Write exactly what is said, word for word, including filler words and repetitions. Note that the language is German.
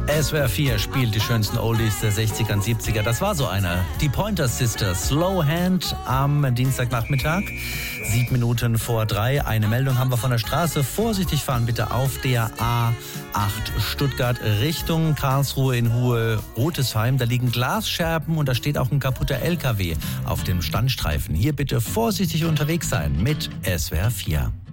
S W R vier spielt die schönsten Oldies der sechziger und siebziger. Das war so einer. Die Pointer Sisters, Slow Hand am Dienstagnachmittag. Sieben Minuten vor drei. Eine Meldung haben wir von der Straße. Vorsichtig fahren bitte auf der A acht Stuttgart Richtung Karlsruhe in Höhe Rotesheim. Da liegen Glasscherben und da steht auch ein kaputter L K W auf dem Standstreifen. Hier bitte vorsichtig unterwegs sein mit S W R vier.